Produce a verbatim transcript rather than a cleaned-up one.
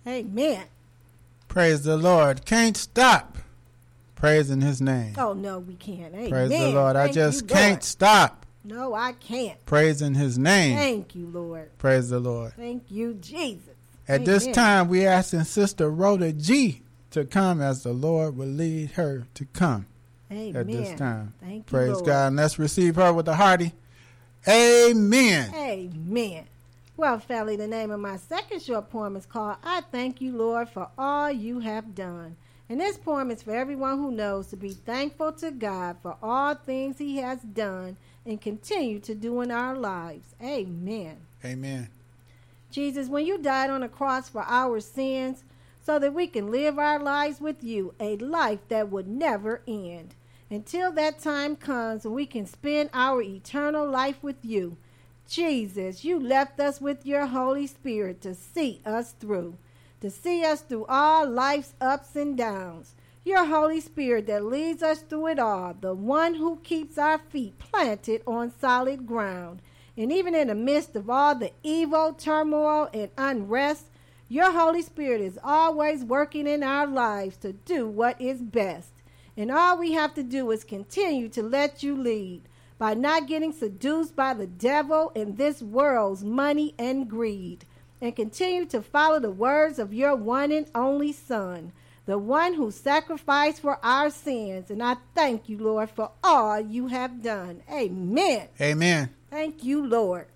Amen. Praise the Lord. Can't stop praising his name. Oh, no, we can't. Amen. Praise the Lord. Thank I just you, can't Lord. stop No, I can't. praising his name. Thank you, Lord. Praise the Lord. Thank you, Jesus. At Amen. this time, we asking Sister Rhoda G to come as the Lord will lead her to come. Amen. At this time. Thank you, Praise Lord. God. And let's receive her with a hearty amen. Amen. Well, family, the name of my second short poem is called I Thank You, Lord, for All You Have Done. And this poem is for everyone who knows to be thankful to God for all things he has done and continue to do in our lives. Amen. Amen. Jesus, when you died on the cross for our sins so that we can live our lives with you, a life that would never end. Until that time comes when we can spend our eternal life with you. Jesus, you left us with your Holy Spirit to see us through, to see us through all life's ups and downs. Your Holy Spirit that leads us through it all, the one who keeps our feet planted on solid ground. And even in the midst of all the evil, turmoil, and unrest, your Holy Spirit is always working in our lives to do what is best. And all we have to do is continue to let you lead by not getting seduced by the devil and this world's money and greed. And continue to follow the words of your one and only Son, the one who sacrificed for our sins. And I thank you, Lord, for all you have done. Amen. Amen. Thank you, Lord.